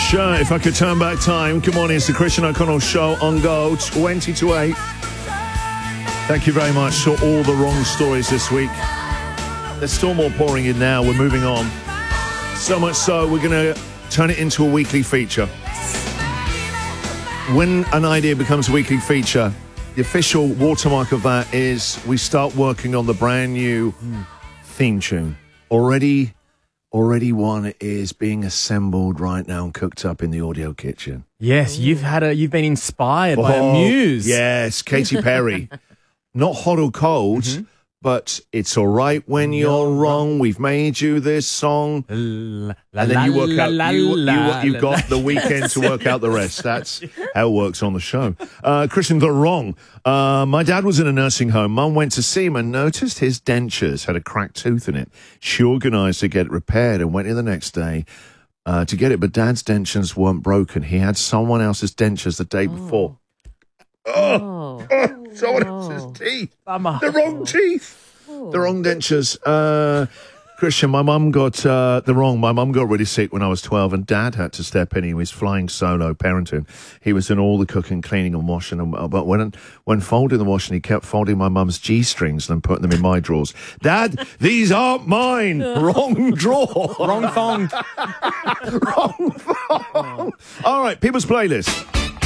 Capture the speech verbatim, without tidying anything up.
Rush, uh, If I Could Turn Back Time. Good morning, it's the Christian O'Connell Show on Go, twenty to eight. Thank you very much for all the wrong stories this week. There's still more pouring in now. We're moving on. So much so, we're going to turn it into a weekly feature. When an idea becomes a weekly feature, the official watermark of that is we start working on the brand new mm. theme tune. Already... Already one is being assembled right now and cooked up in the audio kitchen. Yes, you've had a you've been inspired oh, by a muse. Yes, Katy Perry. Not hot or cold, mm-hmm. but it's all right when you're wrong. We've made you this song. La, and then you work la, out, la, you, la, you, you've got la, the weekend to work out the rest. That's how it works on the show. Uh, Christian got it wrong. Uh, my dad was in a nursing home. Mum went to see him and noticed his dentures had a cracked tooth in it. She organised to get it repaired and went in the next day uh, to get it, but Dad's dentures weren't broken. He had someone else's dentures the day oh. before. Oh, oh. oh someone oh. else's teeth. The wrong teeth. Oh. The wrong dentures. Uh, Christian, my mum got uh, the wrong. My mum got really sick when I was twelve, and Dad had to step in. He was flying solo parenting. He was doing all the cooking, cleaning, and washing. And, but when when folding the washing, he kept folding my mum's G strings and putting them in my drawers. Dad, these aren't mine. Wrong drawer. Wrong thong. Wrong thong. All right, people's playlist.